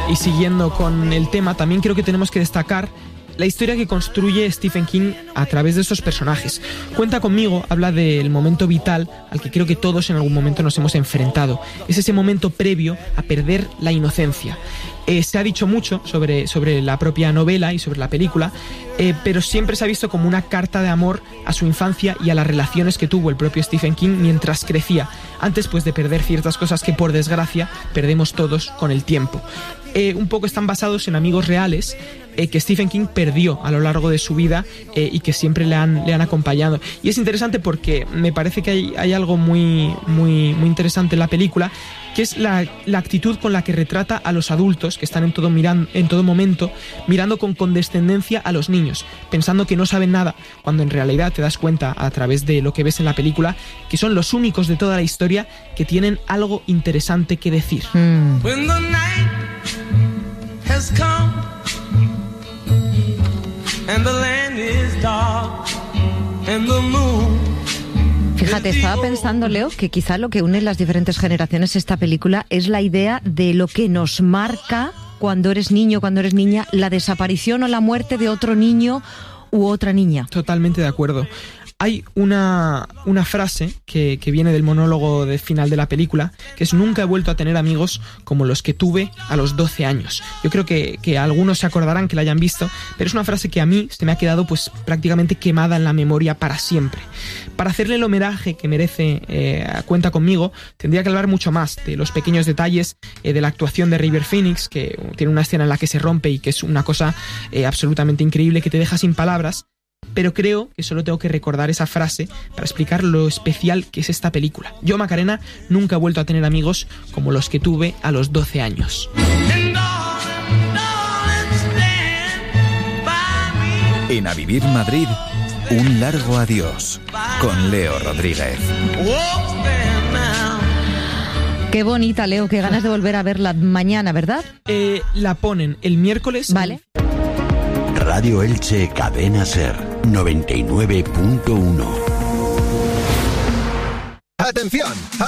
Y siguiendo con el tema, también creo que tenemos que destacar la historia que construye Stephen King a través de estos personajes. Cuenta conmigo habla del momento vital al que creo que todos en algún momento nos hemos enfrentado. Es ese momento previo a perder la inocencia. Se ha dicho mucho sobre la propia novela y sobre la película, pero siempre se ha visto como una carta de amor a su infancia y a las relaciones que tuvo el propio Stephen King mientras crecía, antes pues de perder ciertas cosas que por desgracia perdemos todos con el tiempo. Un poco están basados en amigos reales que Stephen King perdió a lo largo de su vida y que siempre le han acompañado. Y es interesante porque me parece que hay algo muy interesante en la película, que es la actitud con la que retrata a los adultos que están en todo momento mirando con condescendencia a los niños, pensando que no saben nada, cuando en realidad te das cuenta a través de lo que ves en la película que son los únicos de toda la historia que tienen algo interesante que decir. When the night has come and the land is dark and the moon. Fíjate, estaba pensando, Leo, que quizá lo que une las diferentes generaciones esta película es la idea de lo que nos marca cuando eres niño, cuando eres niña, la desaparición o la muerte de otro niño u otra niña. Totalmente de acuerdo. Hay una frase que viene del monólogo de final de la película, que es: nunca he vuelto a tener amigos como los que tuve a los 12 años. Yo creo que algunos se acordarán que la hayan visto, pero es una frase que a mí se me ha quedado pues prácticamente quemada en la memoria para siempre. Para hacerle el homenaje que merece Cuenta conmigo, tendría que hablar mucho más de los pequeños detalles de la actuación de River Phoenix, que tiene una escena en la que se rompe y que es una cosa absolutamente increíble que te deja sin palabras. Pero creo que solo tengo que recordar esa frase para explicar lo especial que es esta película. Yo, Macarena, nunca he vuelto a tener amigos como los que tuve a los 12 años. En A Vivir Madrid, un largo adiós con Leo Rodríguez. Qué bonita, Leo, qué ganas de volver a verla mañana, ¿verdad? La ponen el miércoles. Vale. Radio Elche Cadena Ser 99.1. ¡Atención!